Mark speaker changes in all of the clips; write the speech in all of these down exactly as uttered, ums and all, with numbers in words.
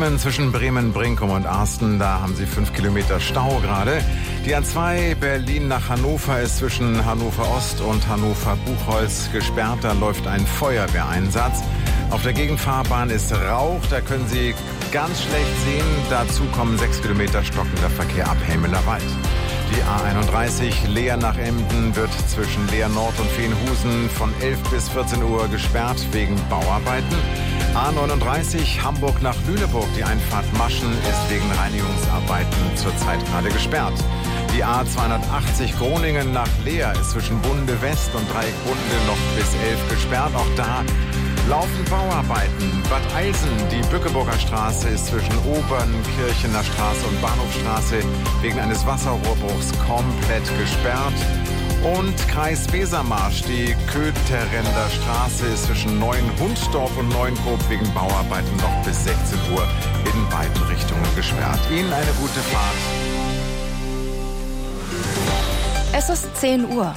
Speaker 1: Bremen zwischen Bremen, Brinkum und Arsten. Da haben Sie fünf Kilometer Stau gerade. Die A zwei Berlin nach Hannover ist zwischen Hannover Ost und Hannover Buchholz gesperrt. Da läuft ein Feuerwehreinsatz. Auf der Gegenfahrbahn ist Rauch. Da können Sie ganz schlecht sehen. Dazu kommen sechs Kilometer stockender Verkehr ab Helmelerwald. Die A einunddreißig Leer nach Emden wird zwischen Leer Nord und Veenhusen von elf bis vierzehn Uhr gesperrt wegen Bauarbeiten. A neununddreißig Hamburg nach Lüneburg, die Einfahrt Maschen, ist wegen Reinigungsarbeiten zurzeit gerade gesperrt. Die A zweihundertachtzig Groningen nach Leer ist zwischen Bunde West und Dreieck Bunde noch bis elf gesperrt. Auch da laufen Bauarbeiten. Bad Eilsen, die Bückeburger Straße, ist zwischen Obernkirchener Straße und Bahnhofstraße wegen eines Wasserrohrbruchs komplett gesperrt. Und Kreis Wesermarsch, die Kötherender Straße, ist zwischen Neuenhundsdorf und Neuenkoop wegen Bauarbeiten noch bis sechzehn Uhr in beiden Richtungen gesperrt. Ihnen eine gute Fahrt.
Speaker 2: Es ist zehn Uhr.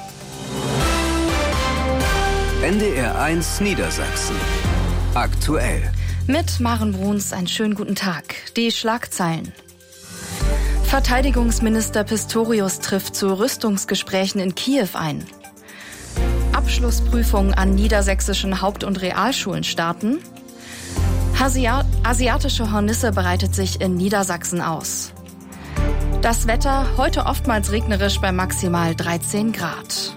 Speaker 3: N D R eins Niedersachsen. Aktuell.
Speaker 2: Mit Maren Bruns einen schönen guten Tag. Die Schlagzeilen. Verteidigungsminister Pistorius trifft zu Rüstungsgesprächen in Kiew ein. Abschlussprüfungen an niedersächsischen Haupt- und Realschulen starten. Asia- asiatische Hornisse breitet sich in Niedersachsen aus. Das Wetter heute oftmals regnerisch bei maximal dreizehn Grad.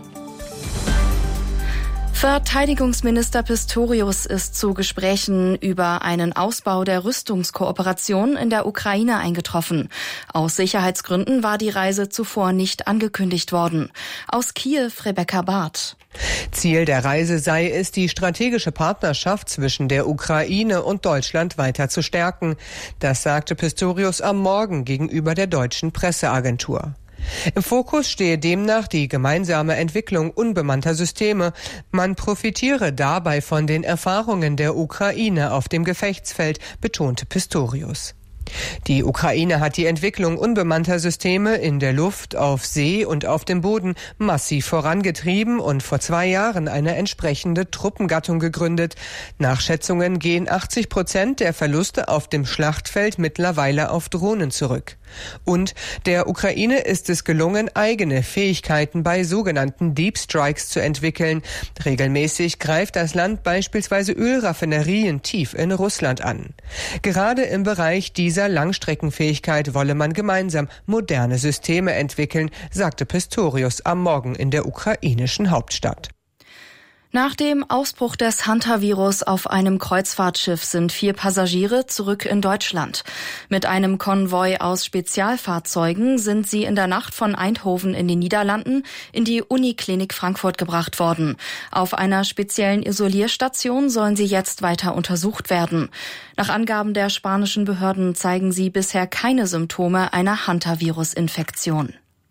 Speaker 2: Verteidigungsminister Pistorius ist zu Gesprächen über einen Ausbau der Rüstungskooperation in der Ukraine eingetroffen. Aus Sicherheitsgründen war die Reise zuvor nicht angekündigt worden. Aus Kiew Rebecca Barth.
Speaker 4: Ziel der Reise sei es, die strategische Partnerschaft zwischen der Ukraine und Deutschland weiter zu stärken. Das sagte Pistorius am Morgen gegenüber der deutschen Presseagentur. Im Fokus stehe demnach die gemeinsame Entwicklung unbemannter Systeme. Man profitiere dabei von den Erfahrungen der Ukraine auf dem Gefechtsfeld, betonte Pistorius. Die Ukraine hat die Entwicklung unbemannter Systeme in der Luft, auf See und auf dem Boden massiv vorangetrieben und vor zwei Jahren eine entsprechende Truppengattung gegründet. Nach Schätzungen gehen achtzig Prozent der Verluste auf dem Schlachtfeld mittlerweile auf Drohnen zurück. Und der Ukraine ist es gelungen, eigene Fähigkeiten bei sogenannten Deep Strikes zu entwickeln. Regelmäßig greift das Land beispielsweise Ölraffinerien tief in Russland an. Gerade im Bereich dieser Langstreckenfähigkeit wolle man gemeinsam moderne Systeme entwickeln, sagte Pistorius am Morgen in der ukrainischen Hauptstadt.
Speaker 2: Nach dem Ausbruch des Hantavirus auf einem Kreuzfahrtschiff sind vier Passagiere zurück in Deutschland. Mit einem Konvoi aus Spezialfahrzeugen sind sie in der Nacht von Eindhoven in den Niederlanden in die Uniklinik Frankfurt gebracht worden. Auf einer speziellen Isolierstation sollen sie jetzt weiter untersucht werden. Nach Angaben der spanischen Behörden zeigen sie bisher keine Symptome einer Hantavirus-Infektion.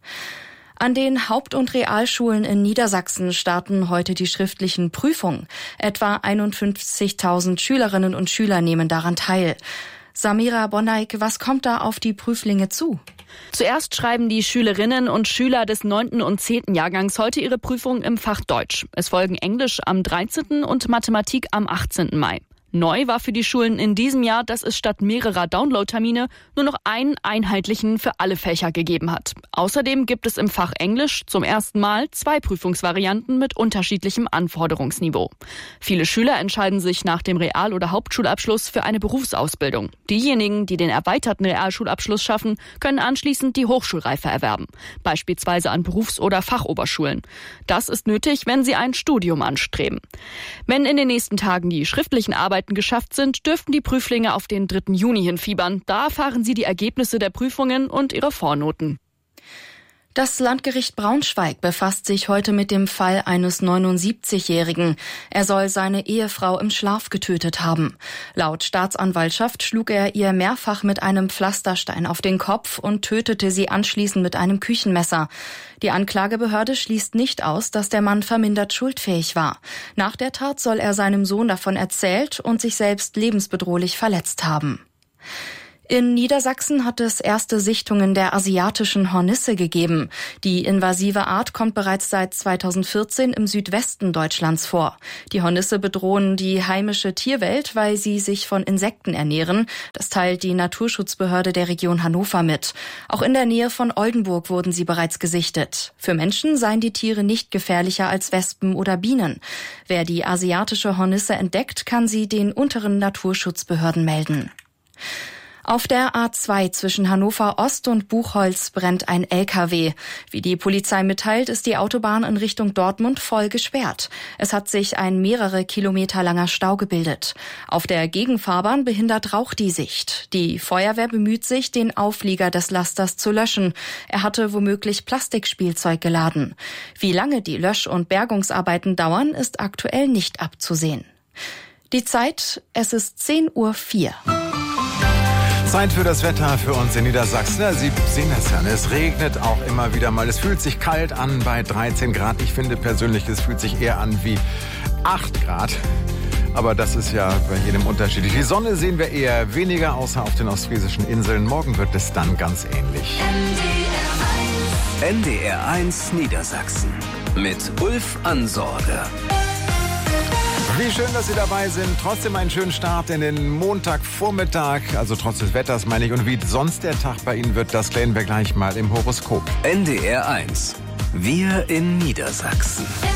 Speaker 2: An den Haupt- und Realschulen in Niedersachsen starten heute die schriftlichen Prüfungen. Etwa einundfünfzigtausend Schülerinnen und Schüler nehmen daran teil. Samira Bonneik, was kommt da auf die Prüflinge zu?
Speaker 5: Zuerst schreiben die Schülerinnen und Schüler des neunten und zehnten Jahrgangs heute ihre Prüfung im Fach Deutsch. Es folgen Englisch am dreizehnten und Mathematik am achtzehnten Mai. Neu war für die Schulen in diesem Jahr, dass es statt mehrerer Download-Termine nur noch einen einheitlichen für alle Fächer gegeben hat. Außerdem gibt es im Fach Englisch zum ersten Mal zwei Prüfungsvarianten mit unterschiedlichem Anforderungsniveau. Viele Schüler entscheiden sich nach dem Real- oder Hauptschulabschluss für eine Berufsausbildung. Diejenigen, die den erweiterten Realschulabschluss schaffen, können anschließend die Hochschulreife erwerben, beispielsweise an Berufs- oder Fachoberschulen. Das ist nötig, wenn sie ein Studium anstreben. Wenn in den nächsten Tagen die schriftlichen Arbeiten geschafft sind, dürften die Prüflinge auf den dritten Juni hinfiebern. Da erfahren sie die Ergebnisse der Prüfungen und ihre Vornoten.
Speaker 2: Das Landgericht Braunschweig befasst sich heute mit dem Fall eines neunundsiebzigjährigen. Er soll seine Ehefrau im Schlaf getötet haben. Laut Staatsanwaltschaft schlug er ihr mehrfach mit einem Pflasterstein auf den Kopf und tötete sie anschließend mit einem Küchenmesser. Die Anklagebehörde schließt nicht aus, dass der Mann vermindert schuldfähig war. Nach der Tat soll er seinem Sohn davon erzählt und sich selbst lebensbedrohlich verletzt haben. In Niedersachsen hat es erste Sichtungen der asiatischen Hornisse gegeben. Die invasive Art kommt bereits seit zweitausendvierzehn im Südwesten Deutschlands vor. Die Hornisse bedrohen die heimische Tierwelt, weil sie sich von Insekten ernähren. Das teilt die Naturschutzbehörde der Region Hannover mit. Auch in der Nähe von Oldenburg wurden sie bereits gesichtet. Für Menschen seien die Tiere nicht gefährlicher als Wespen oder Bienen. Wer die asiatische Hornisse entdeckt, kann sie den unteren Naturschutzbehörden melden. Auf der A zwei zwischen Hannover Ost und Buchholz brennt ein L K W. Wie die Polizei mitteilt, ist die Autobahn in Richtung Dortmund voll gesperrt. Es hat sich ein mehrere Kilometer langer Stau gebildet. Auf der Gegenfahrbahn behindert Rauch die Sicht. Die Feuerwehr bemüht sich, den Auflieger des Lasters zu löschen. Er hatte womöglich Plastikspielzeug geladen. Wie lange die Lösch- und Bergungsarbeiten dauern, ist aktuell nicht abzusehen. Die Zeit, es ist zehn Uhr vier.
Speaker 1: Zeit für das Wetter für uns in Niedersachsen. Ja, Sie sehen das ja, es regnet auch immer wieder mal. Es fühlt sich kalt an bei dreizehn Grad. Ich finde persönlich, es fühlt sich eher an wie acht Grad. Aber das ist ja bei jedem unterschiedlich. Die Sonne sehen wir eher weniger, außer auf den ostfriesischen Inseln. Morgen wird es dann ganz ähnlich.
Speaker 3: N D R eins Niedersachsen mit Ulf Ansorge.
Speaker 1: Wie schön, dass Sie dabei sind. Trotzdem einen schönen Start in den Montagvormittag. Also trotz des Wetters meine ich. Und wie sonst der Tag bei Ihnen wird, das klären wir gleich mal im Horoskop.
Speaker 3: N D R eins. Wir in Niedersachsen.